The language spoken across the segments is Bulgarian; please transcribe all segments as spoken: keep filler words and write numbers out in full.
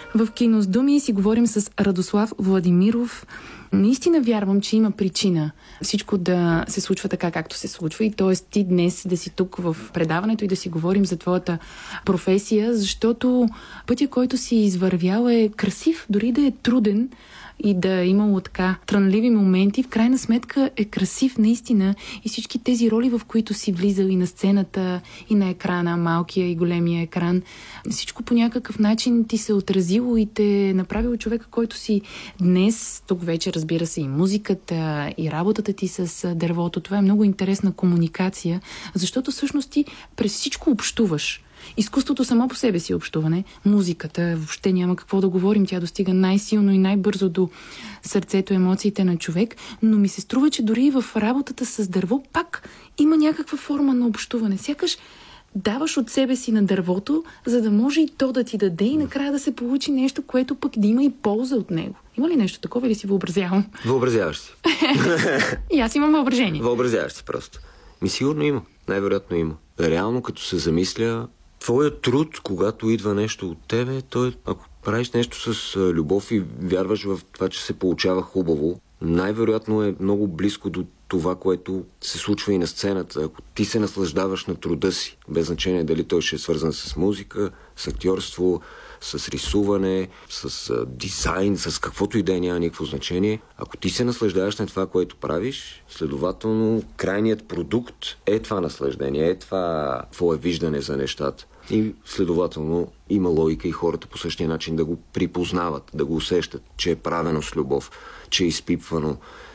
В Кино с думи си говорим с Радослав Владимиров. Наистина вярвам, че има причина всичко да се случва така, както се случва. И т.е. ти днес да си тук в предаването и да си говорим за твоята професия, защото пътя, който си извървял, е красив, дори да е труден и да е имало така трънливи моменти, в крайна сметка е красив наистина и всички тези роли, в които си влизал и на сцената, и на екрана, малкия и големия екран, всичко по някакъв начин ти се отразило и те е направило човека, който си днес. Тук вече, разбира се, и музиката, и работата ти с дървото. Това е много интересна комуникация, защото всъщност ти през всичко общуваш. Изкуството само по себе си е общуване. Музиката, въобще няма какво да говорим. Тя достига най-силно и най-бързо до сърцето, емоциите на човек. Но ми се струва, че дори и в работата с дърво пак има някаква форма на общуване. Сякаш даваш от себе си на дървото, за да може и то да ти даде и накрая да се получи нещо, което пък да има и полза от него. Има ли нещо такова или си въобразявам? Въобразяваш си. И аз имам въображение. Въобразяваш си просто. Ми сигурно има. Най-вероятно има. Реално, като се замисля, твоят труд, когато идва нещо от тебе, той, ако правиш нещо с любов и вярваш в това, че се получава хубаво, най-вероятно е много близко до това, което се случва и на сцената. Ако ти се наслаждаваш на труда си, без значение дали той ще е свързан с музика, с актьорство, с рисуване, с а, дизайн, с каквото и да е, няма никакво значение. Ако ти се наслаждаваш на това, което правиш, следователно крайният продукт е това наслаждение, е това твое виждане за нещата. И следователно има логика и хората по същия начин да го припознават, да го усещат, че е правено с любов, че е изпипвано,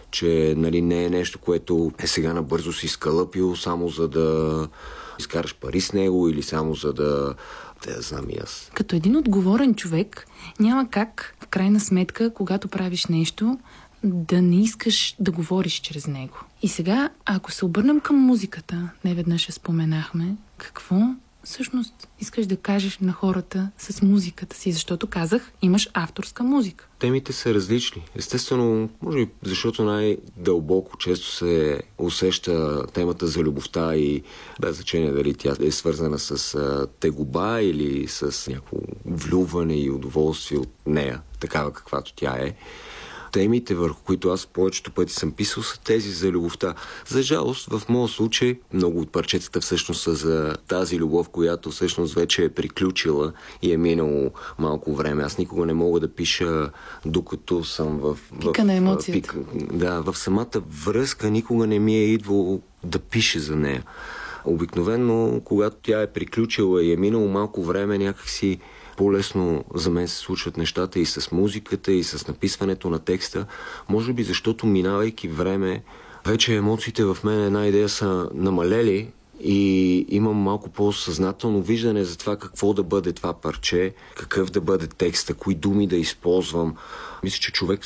че нали, не е нещо, което е сега набързо си скалъпил само за да изкараш пари с него или само за да... да знам и аз. Като един отговорен човек няма как, в крайна сметка, когато правиш нещо, да не искаш да говориш чрез него. И сега, ако се обърнем към музиката, неведнъж я споменахме, какво всъщност искаш да кажеш на хората с музиката си? Защото казах, имаш авторска музика. Темите са различни. Естествено, може би защото най-дълбоко често се усеща темата за любовта и без значение дали тя е свързана с а, тегоба или с някакво влюбване и удоволствие от нея, такава каквато тя е. Темите, върху които аз повечето пъти съм писал, са тези за любовта. За жалост, в моят случай, много от парчетата всъщност са за тази любов, която всъщност вече е приключила и е минало малко време. Аз никога не мога да пиша, докато съм в... Пика в, на емоцията. Пик, да, в самата връзка никога не ми е идвало да пише за нея. Обикновено, когато тя е приключила и е минало малко време, някакси по-лесно за мен се случват нещата и с музиката, и с написването на текста. Може би защото минавайки време, вече емоциите в мен една идея са намалели и имам малко по-съзнателно виждане за това какво да бъде това парче, какъв да бъде текста, кои думи да използвам. Мисля, че човек